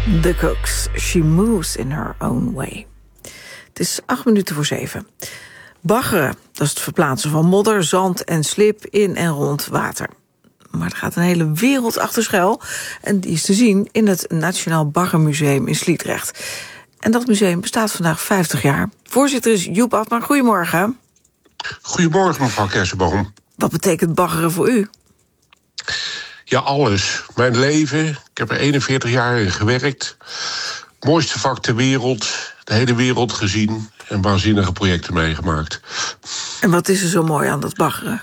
The Cooks, She Moves in Her Own Way. Het is 7:08. Baggeren, dat is het verplaatsen van modder, zand en slib in en rond water. Maar er gaat een hele wereld achter schuil. En die is te zien in het Nationaal Baggermuseum in Sliedrecht. En dat museum bestaat vandaag 50 jaar. Voorzitter is Joep Afman. Goedemorgen. Goedemorgen, mevrouw Kersenboom. Wat betekent baggeren voor u? Ja, alles. Mijn leven. Ik heb er 41 jaar in gewerkt. Mooiste vak ter wereld. De hele wereld gezien. En waanzinnige projecten meegemaakt. En wat is er zo mooi aan dat baggeren?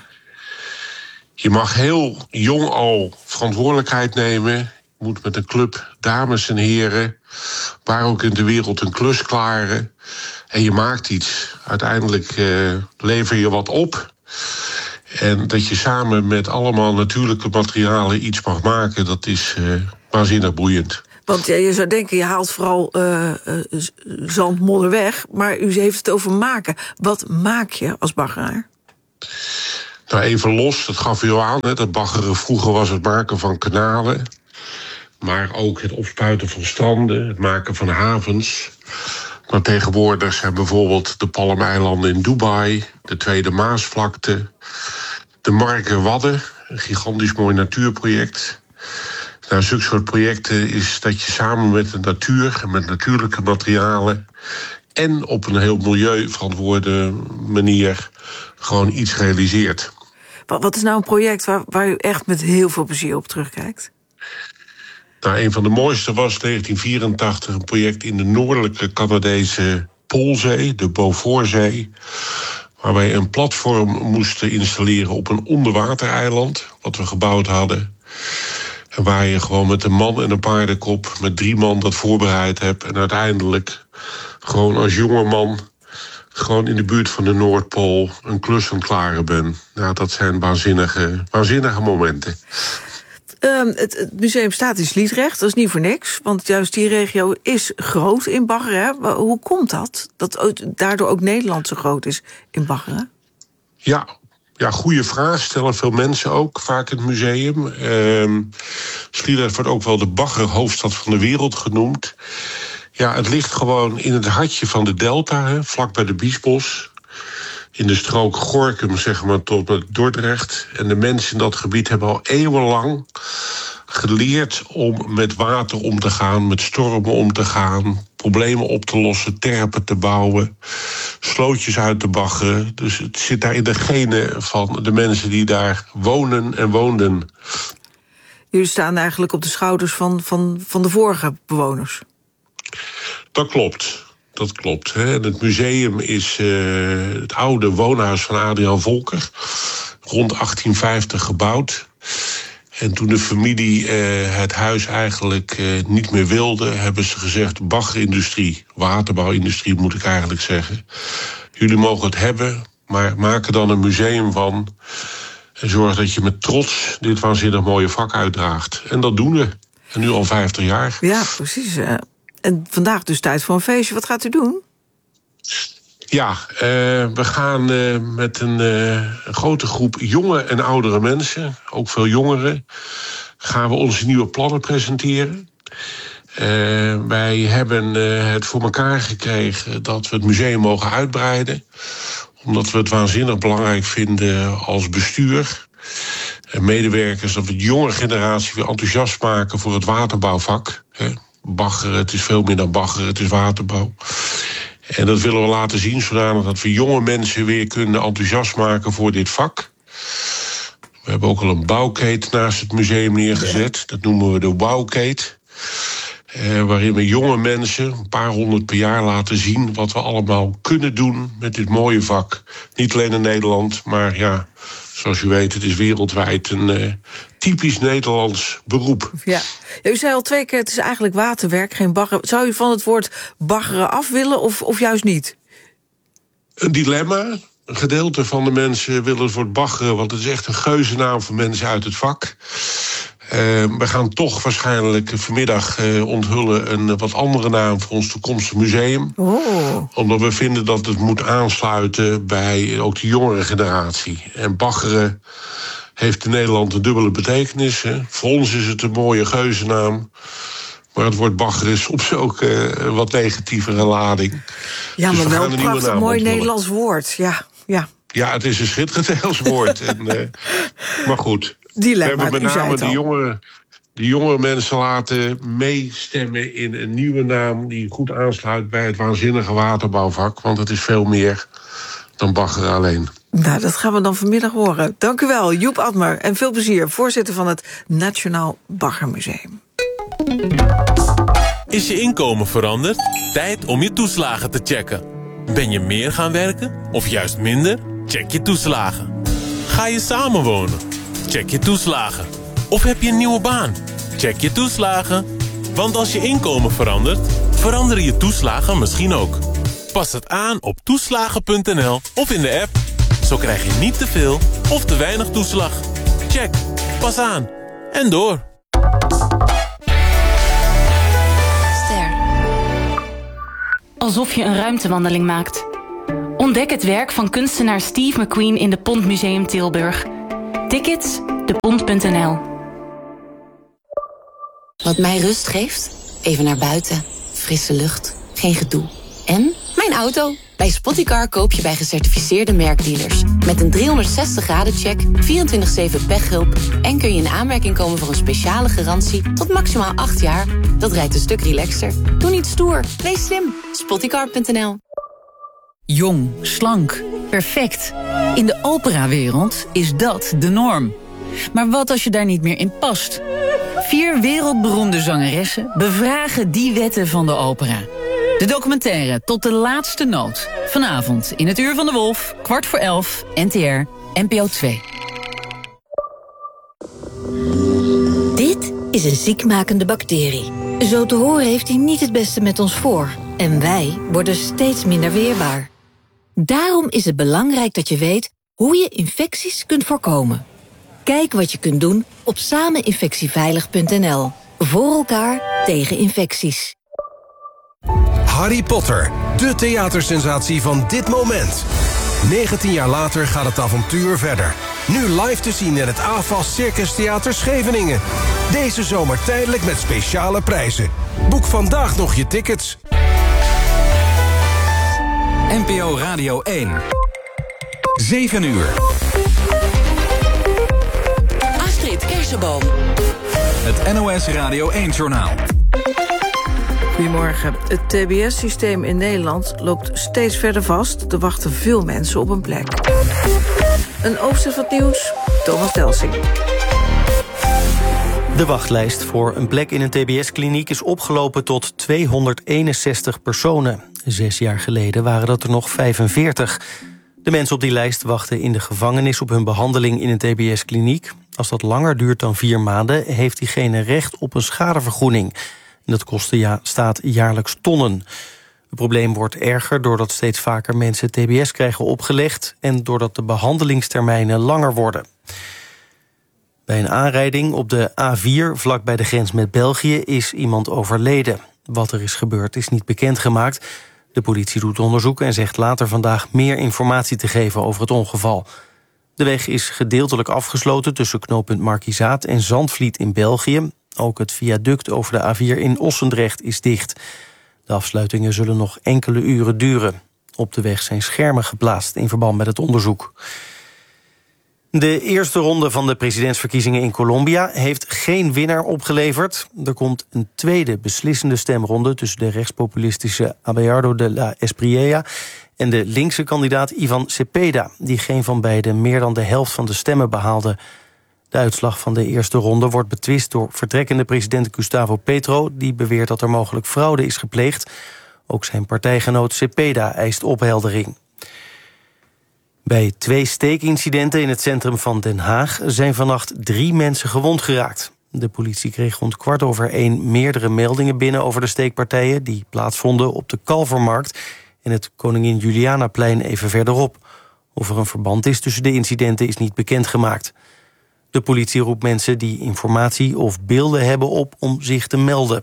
Je mag heel jong al verantwoordelijkheid nemen. Je moet met een club dames en heren, waar ook in de wereld, een klus klaren. En je maakt iets. Uiteindelijk lever je wat op. En dat je samen met allemaal natuurlijke materialen iets mag maken, dat is waanzinnig boeiend. Want je zou denken, je haalt vooral zand, modder weg, maar u heeft het over maken. Wat maak je als baggeraar? Nou, even los, dat gaf u al aan. Dat baggeren vroeger was het maken van kanalen. Maar ook het opspuiten van stranden, het maken van havens. Maar tegenwoordig zijn bijvoorbeeld de Palmeilanden in Dubai, de Tweede Maasvlakte, de Markerwadden, een gigantisch mooi natuurproject. Nou, zulke soort projecten is dat je samen met de natuur en met natuurlijke materialen en op een heel milieuverantwoorde manier gewoon iets realiseert. Wat is nou een project waar u echt met heel veel plezier op terugkijkt? Nou, een van de mooiste was 1984 een project in de noordelijke Canadese Poolzee, de Beaufortzee, waar wij een platform moesten installeren op een onderwatereiland, wat we gebouwd hadden. En waar je gewoon met een man en een paardenkop, met 3 man dat voorbereid hebt. En uiteindelijk gewoon als jonge man gewoon in de buurt van de Noordpool een klus aan het klaren ben. Nou, dat zijn waanzinnige momenten. Het museum staat in Sliedrecht, dat is niet voor niks. Want juist die regio is groot in baggeren. Hoe komt dat? Dat daardoor ook Nederland zo groot is in baggeren? Ja, goede vraag. Stellen veel mensen ook vaak in het museum. Sliedrecht wordt ook wel de baggerhoofdstad van de wereld genoemd. Ja, het ligt gewoon in het hartje van de delta, vlak bij de Biesbos. In de strook Gorinchem, zeg maar, tot met Dordrecht. En de mensen in dat gebied hebben al eeuwenlang geleerd om met water om te gaan, met stormen om te gaan, problemen op te lossen, terpen te bouwen, slootjes uit te baggeren. Dus het zit daar in de genen van de mensen die daar wonen en woonden. Jullie staan eigenlijk op de schouders van de vorige bewoners. Dat klopt. Hè. Het museum is het oude woonhuis van Adriaan Volker, rond 1850 gebouwd. En toen de familie het huis eigenlijk niet meer wilde, hebben ze gezegd: baggerindustrie, waterbouwindustrie moet ik eigenlijk zeggen. Jullie mogen het hebben, maar maak er dan een museum van. En zorg dat je met trots dit waanzinnig mooie vak uitdraagt. En dat doen we. En nu al 50 jaar. Ja, precies. En vandaag dus tijd voor een feestje. Wat gaat u doen? Ja, we gaan met een grote groep jonge en oudere mensen, ook veel jongeren, gaan we onze nieuwe plannen presenteren. Wij hebben het voor elkaar gekregen dat we het museum mogen uitbreiden, omdat we het waanzinnig belangrijk vinden als bestuur en medewerkers, dat we de jonge generatie weer enthousiast maken voor het waterbouwvak. Baggeren, het is veel meer dan baggeren, het is waterbouw. En dat willen we laten zien, zodanig dat we jonge mensen weer kunnen enthousiast maken voor dit vak. We hebben ook al een bouwkeet naast het museum neergezet. Dat noemen we de Wowkeet. Waarin we jonge mensen, een paar honderd per jaar, laten zien wat we allemaal kunnen doen met dit mooie vak. Niet alleen in Nederland, maar ja, zoals u weet, het is wereldwijd een typisch Nederlands beroep. Ja. U zei al 2 keer, het is eigenlijk waterwerk, geen bagger. Zou u van het woord baggeren af willen of juist niet? Een dilemma. Een gedeelte van de mensen willen het woord baggeren, want het is echt een geuzennaam voor mensen uit het vak. We gaan toch waarschijnlijk vanmiddag onthullen een wat andere naam voor ons toekomstig museum. Oh. Omdat we vinden dat het moet aansluiten bij ook de jongere generatie. En baggeren heeft in Nederland een dubbele betekenis. Hè. Voor ons is het een mooie geuzennaam. Maar het woord bagger is soms ook wat negatievere lading. Ja, dus maar wel een prachtig mooi Nederlands woord. Ja, het is een schitterend Nederlands woord. Maar goed, dilemma, we hebben met name die jonge mensen laten meestemmen in een nieuwe naam die goed aansluit bij het waanzinnige waterbouwvak. Want het is veel meer dan baggeren alleen. Nou, dat gaan we dan vanmiddag horen. Dank u wel, Joep Admer. En veel plezier, voorzitter van het Nationaal Baggermuseum. Is je inkomen veranderd? Tijd om je toeslagen te checken. Ben je meer gaan werken of juist minder? Check je toeslagen. Ga je samenwonen? Check je toeslagen. Of heb je een nieuwe baan? Check je toeslagen. Want als je inkomen verandert, veranderen je toeslagen misschien ook. Pas het aan op toeslagen.nl of in de app. Zo krijg je niet te veel of te weinig toeslag. Check. Pas aan. En door. Alsof je een ruimtewandeling maakt. Ontdek het werk van kunstenaar Steve McQueen in de Pont Museum Tilburg. Tickets, depont.nl. Wat mij rust geeft? Even naar buiten. Frisse lucht. Geen gedoe. En mijn auto. Bij Spottycar koop je bij gecertificeerde merkdealers. Met een 360-graden-check, 24/7 pechhulp... en kun je in aanmerking komen voor een speciale garantie tot maximaal 8 jaar. Dat rijdt een stuk relaxter. Doe niet stoer. Wees slim. Spottycar.nl. Jong, slank, perfect. In de operawereld is dat de norm. Maar wat als je daar niet meer in past? 4 wereldberoemde zangeressen bevragen die wetten van de opera. De documentaire Tot de laatste noot. Vanavond in het Uur van de Wolf, 11:15, NTR, NPO 2. Dit is een ziekmakende bacterie. Zo te horen heeft hij niet het beste met ons voor. En wij worden steeds minder weerbaar. Daarom is het belangrijk dat je weet hoe je infecties kunt voorkomen. Kijk wat je kunt doen op sameninfectieveilig.nl. Voor elkaar tegen infecties. Harry Potter, de theatersensatie van dit moment. 19 jaar later gaat het avontuur verder. Nu live te zien in het AFAS Circus Theater Scheveningen. Deze zomer tijdelijk met speciale prijzen. Boek vandaag nog je tickets. NPO Radio 1. 7 uur. Astrid Kersenboom. Het NOS Radio 1-journaal. Goedemorgen. Het TBS-systeem in Nederland loopt steeds verder vast. Er wachten veel mensen op een plek. Een overzicht van het nieuws, Thomas Delsing. De wachtlijst voor een plek in een TBS-kliniek is opgelopen tot 261 personen. 6 jaar geleden waren dat er nog 45. De mensen op die lijst wachten in de gevangenis op hun behandeling in een TBS-kliniek. Als dat langer duurt dan 4 maanden, heeft diegene recht op een schadevergoeding. En dat kost staat jaarlijks tonnen. Het probleem wordt erger doordat steeds vaker mensen TBS krijgen opgelegd en doordat de behandelingstermijnen langer worden. Bij een aanrijding op de A4 vlak bij de grens met België is iemand overleden. Wat er is gebeurd is niet bekendgemaakt. De politie doet onderzoek en zegt later vandaag meer informatie te geven over het ongeval. De weg is gedeeltelijk afgesloten tussen knooppunt Markizaat en Zandvliet in België. Ook het viaduct over de A4 in Ossendrecht is dicht. De afsluitingen zullen nog enkele uren duren. Op de weg zijn schermen geplaatst in verband met het onderzoek. De eerste ronde van de presidentsverkiezingen in Colombia heeft geen winnaar opgeleverd. Er komt een tweede beslissende stemronde tussen de rechtspopulistische Abelardo de la Espriella en de linkse kandidaat Ivan Cepeda, die geen van beiden meer dan de helft van de stemmen behaalde. De uitslag van de eerste ronde wordt betwist door vertrekkende president Gustavo Petro, die beweert dat er mogelijk fraude is gepleegd. Ook zijn partijgenoot Cepeda eist opheldering. Bij 2 steekincidenten in het centrum van Den Haag zijn vannacht 3 mensen gewond geraakt. De politie kreeg rond 1:15 meerdere meldingen binnen over de steekpartijen die plaatsvonden op de Kalvermarkt en het Koningin Julianaplein even verderop. Of er een verband is tussen de incidenten is niet bekendgemaakt. De politie roept mensen die informatie of beelden hebben op om zich te melden.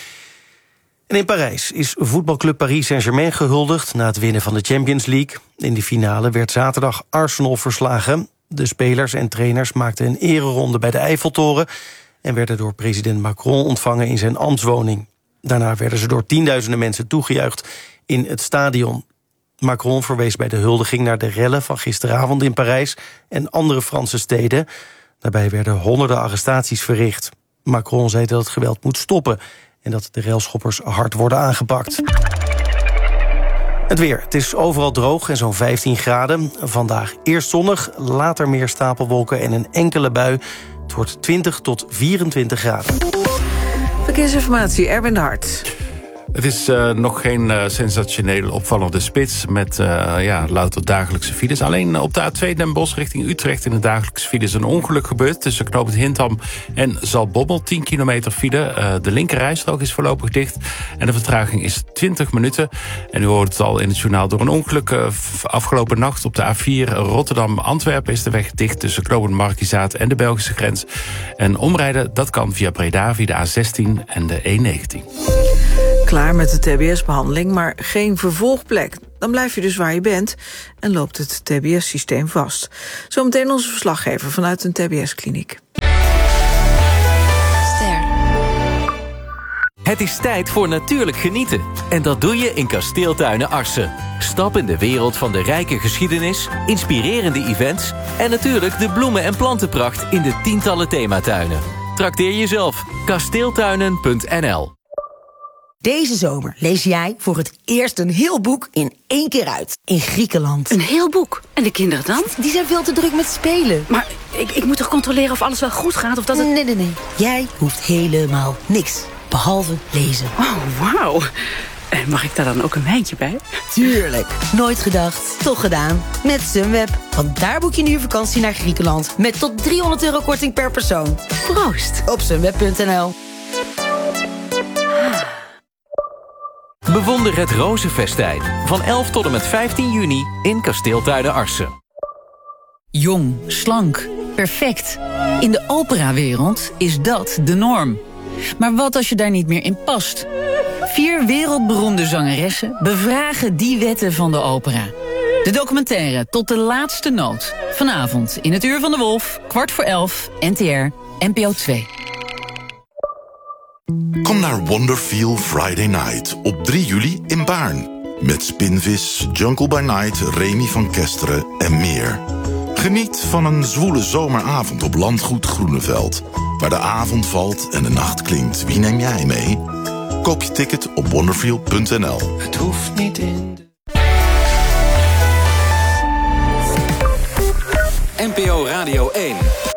En in Parijs is voetbalclub Paris Saint-Germain gehuldigd na het winnen van de Champions League. In de finale werd zaterdag Arsenal verslagen. De spelers en trainers maakten een ereronde bij de Eiffeltoren en werden door president Macron ontvangen in zijn ambtswoning. Daarna werden ze door tienduizenden mensen toegejuicht in het stadion. Macron verwees bij de huldiging naar de rellen van gisteravond in Parijs en andere Franse steden. Daarbij werden honderden arrestaties verricht. Macron zei dat het geweld moet stoppen en dat de railschoppers hard worden aangepakt. Het weer. Het is overal droog en zo'n 15 graden. Vandaag eerst zonnig, later meer stapelwolken en een enkele bui. Het wordt 20 tot 24 graden. Verkeersinformatie, Erwin de Hart. Het is nog geen sensationeel opvallende spits met louter dagelijkse files. Alleen op de A2 Den Bosch richting Utrecht in de dagelijkse files een ongeluk gebeurd. Tussen knooppunt Hintham en Zaltbommel, 10 kilometer file. De linkerrijstrook is voorlopig dicht en de vertraging is 20 minuten. En u hoort het al in het journaal door een ongeluk. Afgelopen nacht op de A4 Rotterdam-Antwerpen is de weg dicht tussen knooppunt Markizaat en de Belgische grens. En omrijden, dat kan via Breda, via de A16 en de E19. Klaar met de TBS-behandeling, maar geen vervolgplek. Dan blijf je dus waar je bent en loopt het TBS-systeem vast. Zometeen onze verslaggever vanuit een TBS-kliniek. Het is tijd voor natuurlijk genieten. En dat doe je in Kasteeltuinen Arsen. Stap in de wereld van de rijke geschiedenis, inspirerende events en natuurlijk de bloemen- en plantenpracht in de tientallen thematuinen. Trakteer jezelf. Kasteeltuinen.nl. Deze zomer lees jij voor het eerst een heel boek in 1 keer uit. In Griekenland. Een heel boek? En de kinderen dan? Die zijn veel te druk met spelen. Maar ik moet toch controleren of alles wel goed gaat? Of dat het... Nee. Jij hoeft helemaal niks. Behalve lezen. Oh, wauw. En mag ik daar dan ook een wijntje bij? Tuurlijk. Nooit gedacht, toch gedaan. Met Sunweb. Want daar boek je nu je vakantie naar Griekenland. Met tot €300 korting per persoon. Proost. Op sunweb.nl. Bewonder het Rozenfestijn van 11 tot en met 15 juni in Kasteeltuinen Arsen. Jong, slank, perfect. In de operawereld is dat de norm. Maar wat als je daar niet meer in past? 4 wereldberoemde zangeressen bevragen die wetten van de opera. De documentaire Tot de laatste noot. Vanavond in het Uur van de Wolf, 11:15, NTR, NPO 2. Kom naar Wonderfeel Friday Night op 3 juli in Baarn. Met Spinvis, Jungle by Night, Remy van Kesteren en meer. Geniet van een zwoele zomeravond op Landgoed Groeneveld. Waar de avond valt en de nacht klinkt. Wie neem jij mee? Koop je ticket op wonderfeel.nl. Het hoeft niet in. NPO Radio 1.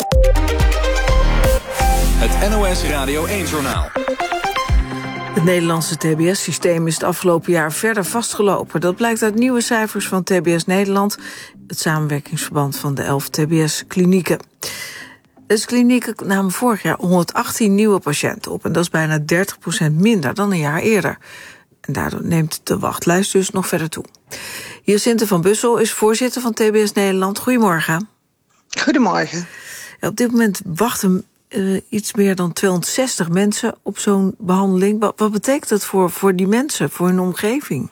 Het NOS Radio 1-journaal. Het Nederlandse TBS-systeem is het afgelopen jaar verder vastgelopen. Dat blijkt uit nieuwe cijfers van TBS Nederland, het samenwerkingsverband van de 11 TBS-klinieken. Deze klinieken namen vorig jaar 118 nieuwe patiënten op. En dat is bijna 30% minder dan een jaar eerder. En daardoor neemt de wachtlijst dus nog verder toe. Jacinthe van Bussel is voorzitter van TBS Nederland. Goedemorgen. Goedemorgen. Ja, op dit moment wachten iets meer dan 260 mensen op zo'n behandeling. Wat betekent dat voor die mensen, voor hun omgeving?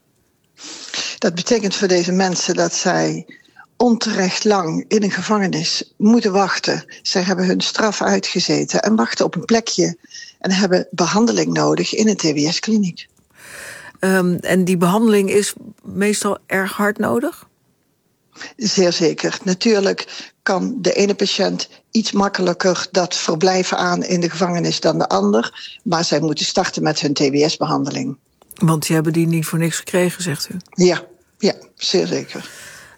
Dat betekent voor deze mensen dat zij onterecht lang in een gevangenis moeten wachten. Zij hebben hun straf uitgezeten en wachten op een plekje en hebben behandeling nodig in een TBS-kliniek. En die behandeling is meestal erg hard nodig? Zeer zeker. Natuurlijk kan de ene patiënt iets makkelijker dat verblijven aan in de gevangenis dan de ander. Maar zij moeten starten met hun TBS-behandeling. Want die hebben die niet voor niks gekregen, zegt u? Ja, zeer zeker.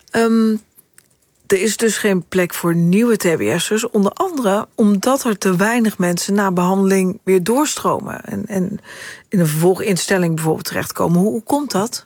Er is dus geen plek voor nieuwe TBS'ers. Onder andere omdat er te weinig mensen na behandeling weer doorstromen. En in een vervolginstelling bijvoorbeeld terechtkomen. Hoe komt dat?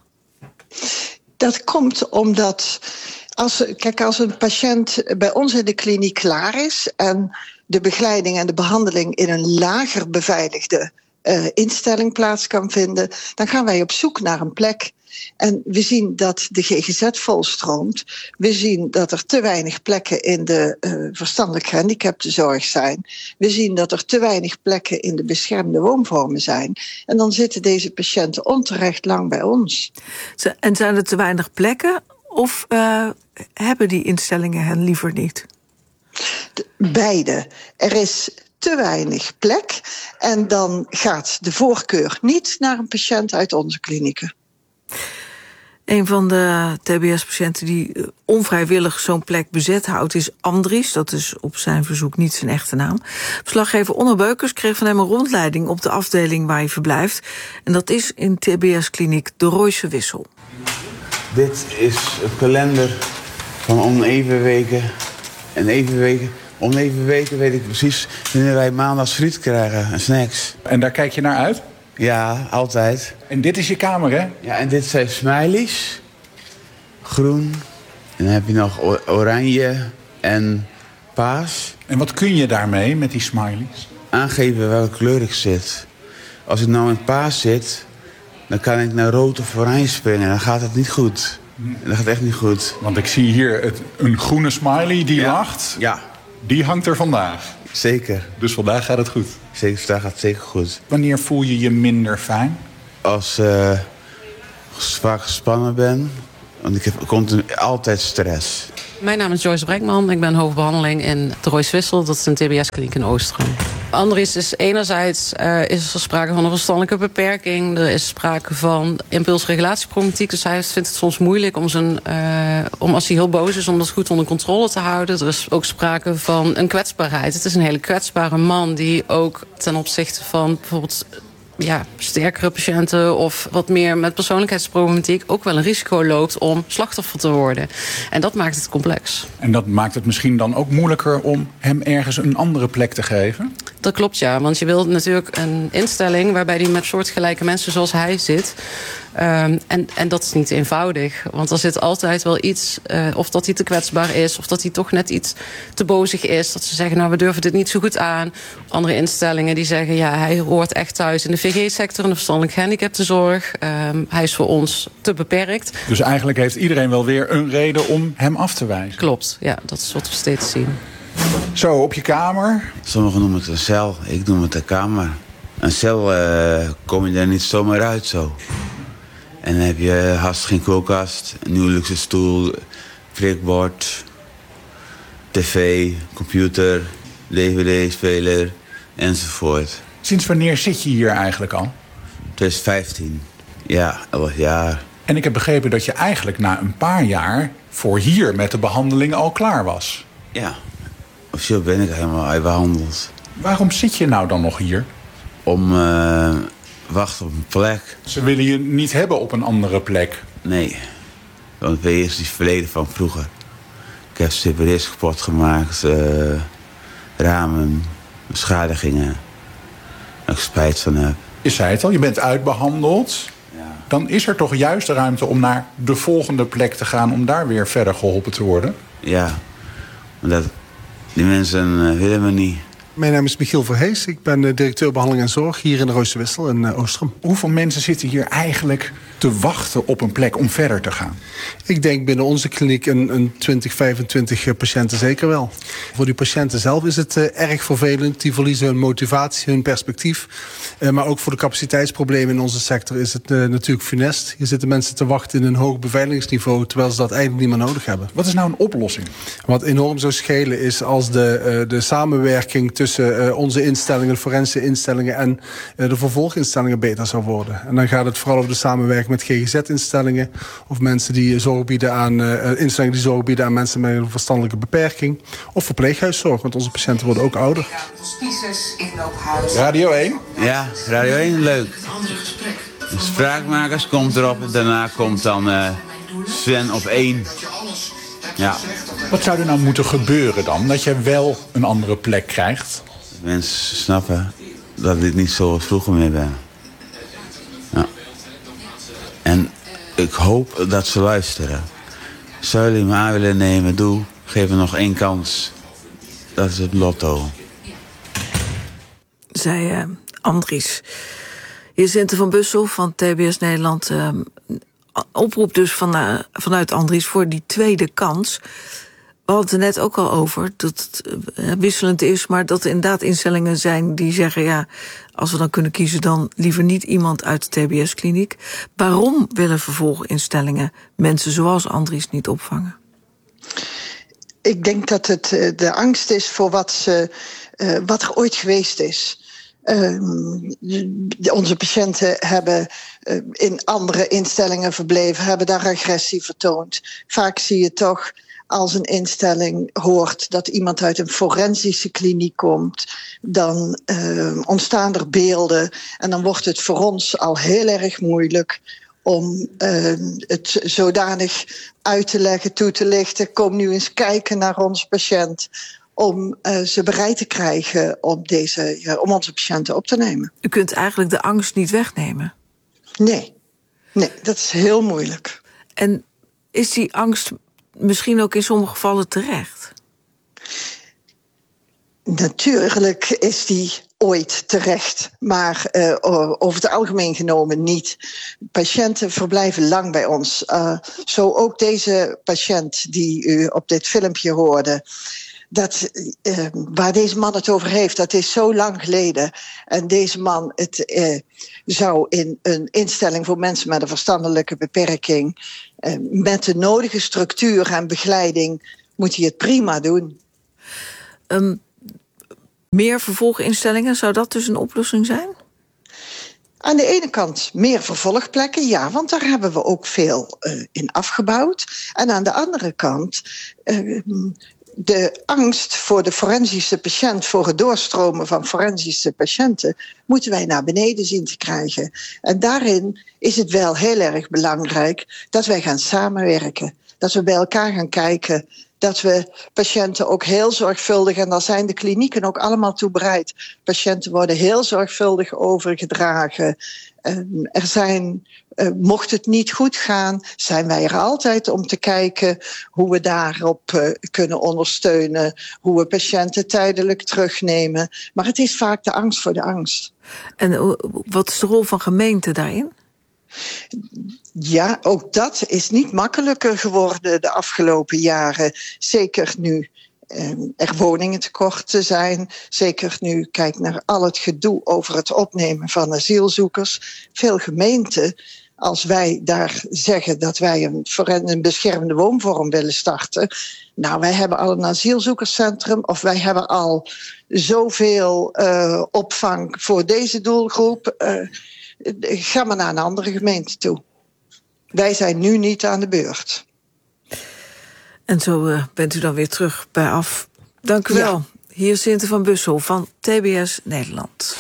Dat komt omdat als een patiënt bij ons in de kliniek klaar is en de begeleiding en de behandeling in een lager beveiligde instelling plaats kan vinden, dan gaan wij op zoek naar een plek. En we zien dat de GGZ volstroomt. We zien dat er te weinig plekken in de verstandelijk gehandicaptenzorg zijn. We zien dat er te weinig plekken in de beschermde woonvormen zijn. En dan zitten deze patiënten onterecht lang bij ons. En zijn er te weinig plekken of hebben die instellingen hen liever niet? Beide. Er is te weinig plek. En dan gaat de voorkeur niet naar een patiënt uit onze klinieken. Een van de TBS-patiënten die onvrijwillig zo'n plek bezet houdt is Andries. Dat is op zijn verzoek niet zijn echte naam. Verslaggever Onno Beukers kreeg van hem een rondleiding op de afdeling waar hij verblijft. En dat is in TBS-kliniek De Royse Wissel. Dit is een kalender van oneven weken en even weken. Oneven weken weet ik precies wanneer wij maandags friet krijgen en snacks. En daar kijk je naar uit? Ja, altijd. En dit is je kamer, hè? Ja, en dit zijn smileys. Groen. En dan heb je nog oranje en paars. En wat kun je daarmee met die smileys? Aangeven welke kleur ik zit. Als ik nou in paars zit, dan kan ik naar rood of oranje springen. Dan gaat het niet goed. Dat gaat echt niet goed. Want ik zie hier een groene smiley die lacht. Ja. Die hangt er vandaag. Zeker. Dus vandaag gaat het goed? Zeker, vandaag gaat het zeker goed. Wanneer voel je je minder fijn? Als vaak gespannen ben. Want ik heb continu altijd stress. Mijn naam is Joyce Brenkman. Ik ben hoofdbehandeling in De Royse Wissel. Dat is een TBS-kliniek in Oostrum. Andries is enerzijds is er sprake van een verstandelijke beperking. Er is sprake van impulsregulatieproblematiek. Dus hij vindt het soms moeilijk om als hij heel boos is, om dat goed onder controle te houden. Er is ook sprake van een kwetsbaarheid. Het is een hele kwetsbare man die ook ten opzichte van bijvoorbeeld sterkere patiënten of wat meer met persoonlijkheidsproblematiek ook wel een risico loopt om slachtoffer te worden. En dat maakt het complex. En dat maakt het misschien dan ook moeilijker om hem ergens een andere plek te geven? Dat klopt, ja. Want je wilt natuurlijk een instelling waarbij hij met soortgelijke mensen zoals hij zit. En dat is niet eenvoudig. Want er zit altijd wel iets, of dat hij te kwetsbaar is, of dat hij toch net iets te bozig is. Dat ze zeggen, nou, we durven dit niet zo goed aan. Andere instellingen die zeggen, ja, hij hoort echt thuis in de VG-sector, in de verstandelijk gehandicaptenzorg. Hij is voor ons te beperkt. Dus eigenlijk heeft iedereen wel weer een reden om hem af te wijzen? Klopt, ja, dat is wat we steeds zien. Zo, op je kamer? Sommigen noemen het een cel, ik noem het een kamer. Een cel kom je er niet zomaar uit zo. En dan heb je haast geen koelkast, een nieuwe luxe stoel, prikbord, tv, computer, dvd-speler enzovoort. Sinds wanneer zit je hier eigenlijk al? 2015, ja, 11 jaar. En ik heb begrepen dat je eigenlijk na een paar jaar voor hier met de behandeling al klaar was. Ja, officieel ben ik helemaal uitbehandeld. Waarom zit je nou dan nog hier? Om wachten op een plek. Ze willen je niet hebben op een andere plek? Nee, want het is die verleden van vroeger. Ik heb CPD's kapot gemaakt, ramen, beschadigingen. Waar ik spijt van heb. Je zei het al, je bent uitbehandeld. Ja. Dan is er toch juist ruimte om naar de volgende plek te gaan, om daar weer verder geholpen te worden? Ja, maar die mensen willen me niet. Mijn naam is Michiel Verhees. Ik ben directeur behandeling en zorg hier in de Royse Wissel in Oostrum. Hoeveel mensen zitten hier eigenlijk te wachten op een plek om verder te gaan? Ik denk binnen onze kliniek een 20, 25 patiënten zeker wel. Voor die patiënten zelf is het erg vervelend. Die verliezen hun motivatie, hun perspectief. Maar ook voor de capaciteitsproblemen in onze sector is het natuurlijk funest. Hier zitten mensen te wachten in een hoog beveiligingsniveau, terwijl ze dat eigenlijk niet meer nodig hebben. Wat is nou een oplossing? Wat enorm zou schelen is als de samenwerking tussen onze instellingen, de forensische instellingen en de vervolginstellingen beter zou worden. En dan gaat het vooral over de samenwerking met GGZ-instellingen of mensen die zorg bieden aan instellingen die zorg bieden aan mensen met een verstandelijke beperking of verpleeghuiszorg, want onze patiënten worden ook ouder. Radio 1? Ja, Radio 1, leuk. De Spraakmakers komt erop en daarna komt dan Sven op 1. Ja. Wat zou er nou moeten gebeuren dan, dat je wel een andere plek krijgt? Mensen snappen dat ik niet zoals vroeger meer ben. Ja. En ik hoop dat ze luisteren. Zou jullie me aan willen nemen, doe. Geef me nog 1 kans. Dat is het lotto. Zei Andries. Hier Sinte van Bussel van TBS Nederland. Oproep dus vanuit Andries voor die tweede kans. We hadden het er net ook al over dat het wisselend is, maar dat er inderdaad instellingen zijn die zeggen, ja, als we dan kunnen kiezen, dan liever niet iemand uit de TBS-kliniek. Waarom willen vervolginstellingen mensen zoals Andries niet opvangen? Ik denk dat het de angst is voor wat ze wat er ooit geweest is. Onze patiënten hebben in andere instellingen verbleven, hebben daar agressie vertoond. Vaak zie je toch, als een instelling hoort dat iemand uit een forensische kliniek komt, dan ontstaan er beelden. En dan wordt het voor ons al heel erg moeilijk om het zodanig uit te leggen, toe te lichten. Kom nu eens kijken naar onze patiënt, om ze bereid te krijgen om onze patiënten op te nemen. U kunt eigenlijk de angst niet wegnemen? Nee, dat is heel moeilijk. En is die angst misschien ook in sommige gevallen terecht? Natuurlijk is die ooit terecht, maar over het algemeen genomen niet. Patiënten verblijven lang bij ons. Zo ook deze patiënt die u op dit filmpje hoorde. Waar deze man het over heeft, dat is zo lang geleden. En deze man zou in een instelling voor mensen met een verstandelijke beperking, met de nodige structuur en begeleiding, moet hij het prima doen. Meer vervolginstellingen, zou dat dus een oplossing zijn? Aan de ene kant meer vervolgplekken, ja, want daar hebben we ook veel in afgebouwd. En aan de andere kant de angst voor de forensische patiënt, voor het doorstromen van forensische patiënten, moeten wij naar beneden zien te krijgen. En daarin is het wel heel erg belangrijk dat wij gaan samenwerken. Dat we bij elkaar gaan kijken, dat we patiënten ook heel zorgvuldig, en daar zijn de klinieken ook allemaal toe bereid. Patiënten worden heel zorgvuldig overgedragen. Er zijn, mocht het niet goed gaan, zijn wij er altijd om te kijken hoe we daarop kunnen ondersteunen, hoe we patiënten tijdelijk terugnemen. Maar het is vaak de angst voor de angst. En wat is de rol van gemeenten daarin? Ja, ook dat is niet makkelijker geworden de afgelopen jaren. Zeker nu er woningen tekort te zijn. Zeker nu, kijk naar al het gedoe over het opnemen van asielzoekers. Veel gemeenten, als wij daar zeggen dat wij een beschermde woonvorm willen starten. Nou, wij hebben al een asielzoekerscentrum, of wij hebben al zoveel opvang voor deze doelgroep. Ga maar naar een andere gemeente toe. Wij zijn nu niet aan de beurt. En zo bent u dan weer terug bij af. Dank u wel. Hier is Sinte van Bussel van TBS Nederland.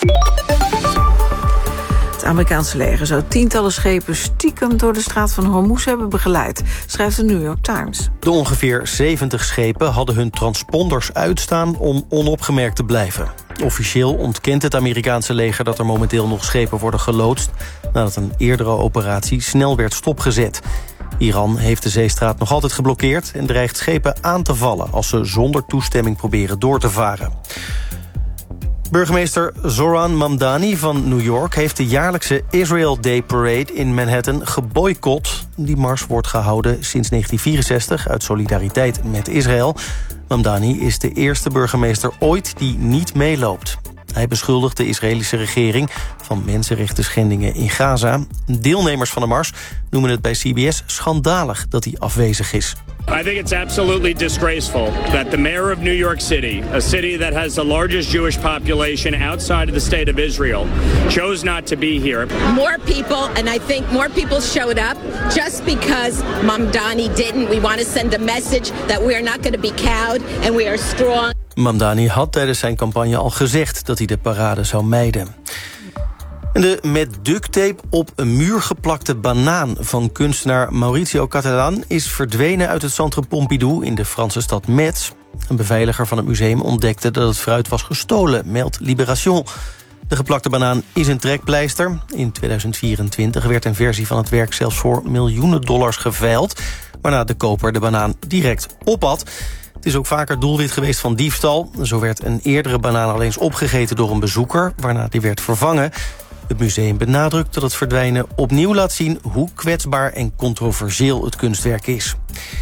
Het Amerikaanse leger zou tientallen schepen stiekem door de straat van Hormuz hebben begeleid, schrijft de New York Times. De ongeveer 70 schepen hadden hun transponders uitstaan om onopgemerkt te blijven. Officieel ontkent het Amerikaanse leger dat er momenteel nog schepen worden geloodst, nadat een eerdere operatie snel werd stopgezet. Iran heeft de zeestraat nog altijd geblokkeerd en dreigt schepen aan te vallen als ze zonder toestemming proberen door te varen. Burgemeester Zohran Mamdani van New York heeft de jaarlijkse Israel Day Parade in Manhattan geboycott. Die mars wordt gehouden sinds 1964 uit solidariteit met Israël. Mamdani is de eerste burgemeester ooit die niet meeloopt. Hij beschuldigt de Israëlische regering van mensenrechtenschendingen in Gaza. Deelnemers van de mars noemen het bij CBS schandalig dat hij afwezig is. I think it's absolutely disgraceful that the mayor of New York City, a city that has the largest Jewish population outside of the state of Israel, chose not to be here. More people, and I think more people showed up just because Mamdani didn't. We want to send a message that we are not going to be cowed and we are strong. Mamdani had tijdens zijn campagne al gezegd dat hij de parade zou mijden. En de met ducttape op een muur geplakte banaan van kunstenaar Maurizio Cattelan is verdwenen uit het Centre Pompidou in de Franse stad Metz. Een beveiliger van het museum ontdekte dat het fruit was gestolen, meldt Libération. De geplakte banaan is een trekpleister. In 2024 werd een versie van het werk zelfs voor miljoenen dollars geveild, waarna de koper de banaan direct ophad. Het is ook vaker doelwit geweest van diefstal. Zo werd een eerdere banaan al eens opgegeten door een bezoeker, waarna die werd vervangen. Het museum benadrukt dat het verdwijnen opnieuw laat zien hoe kwetsbaar en controversieel het kunstwerk is.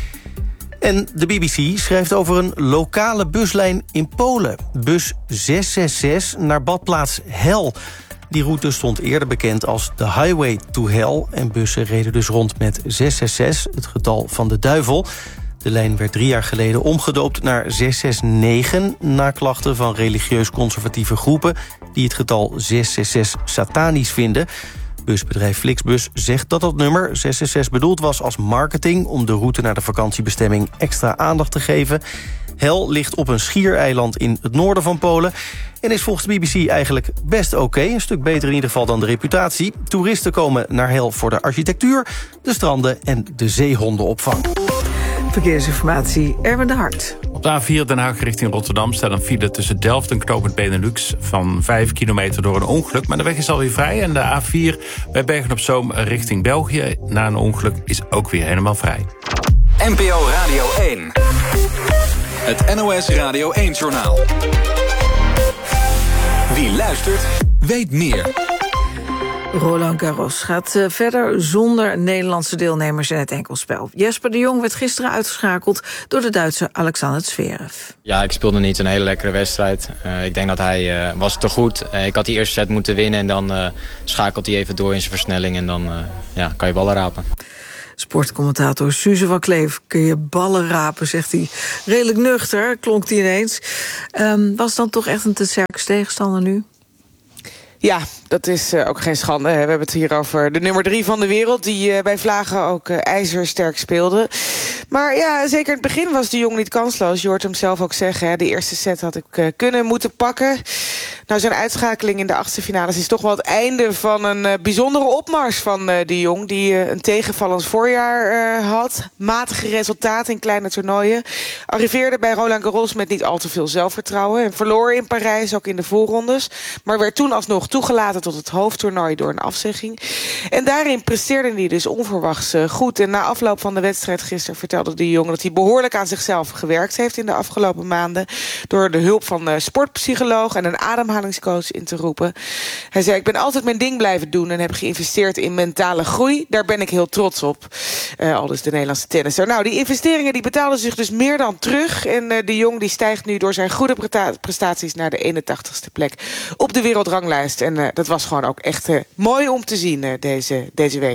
En de BBC schrijft over een lokale buslijn in Polen. Bus 666 naar badplaats Hel. Die route stond eerder bekend als de Highway to Hell. En bussen reden dus rond met 666, het getal van de duivel. De lijn werd 3 jaar geleden omgedoopt naar 669... na klachten van religieus-conservatieve groepen... die het getal 666 satanisch vinden. Busbedrijf Flixbus zegt dat dat nummer 666 bedoeld was als marketing... om de route naar de vakantiebestemming extra aandacht te geven. Hel ligt op een schiereiland in het noorden van Polen... en is volgens de BBC eigenlijk best oké. Een stuk beter in ieder geval dan de reputatie. Toeristen komen naar Hel voor de architectuur, de stranden en de zeehondenopvang. Verkeersinformatie, Erwin de Hart. Op de A4 Den Haag richting Rotterdam staat een file tussen Delft en knooppunt Benelux van 5 kilometer door een ongeluk. Maar de weg is alweer vrij en de A4 bij Bergen-op-Zoom richting België na een ongeluk is ook weer helemaal vrij. NPO Radio 1. Het NOS Radio 1-journaal. Wie luistert, weet meer. Roland Garros gaat verder zonder Nederlandse deelnemers in het enkelspel. Jesper de Jong werd gisteren uitgeschakeld door de Duitse Alexander Zverev. Ja, ik speelde niet een hele lekkere wedstrijd. Ik denk dat hij was te goed. Ik had die eerste set moeten winnen en dan schakelt hij even door in zijn versnelling en dan kan je ballen rapen. Sportcommentator Suze van Kleef, kun je ballen rapen, zegt hij. Redelijk nuchter, klonk hij ineens. Was dan toch echt een te sterke tegenstander nu? Ja, dat is ook geen schande. We hebben het hier over de nummer 3 van de wereld... die bij Vlagen ook ijzersterk speelde. Maar ja, zeker in het begin was de Jong niet kansloos. Je hoort hem zelf ook zeggen, de eerste set had ik moeten pakken. Nou, zijn uitschakeling in de achtste finales is toch wel het einde van een bijzondere opmars van de Jong... die een tegenvallend voorjaar had. Matige resultaten in kleine toernooien. Arriveerde bij Roland Garros met niet al te veel zelfvertrouwen... en verloor in Parijs ook in de voorrondes. Maar werd toen alsnog toegelaten tot het hoofdtoernooi door een afzegging. En daarin presteerde hij dus onverwachts goed. En na afloop van de wedstrijd gisteren vertelde de Jong... dat hij behoorlijk aan zichzelf gewerkt heeft in de afgelopen maanden... door de hulp van een sportpsycholoog en een ademhalingscoach in te roepen. Hij zei, ik ben altijd mijn ding blijven doen... en heb geïnvesteerd in mentale groei. Daar ben ik heel trots op. Aldus de Nederlandse tennisser. Nou, die investeringen die betaalden zich dus meer dan terug. En de Jong die stijgt nu door zijn goede prestaties... naar de 81ste plek op de wereldranglijst. En dat was gewoon ook echt mooi om te zien deze week.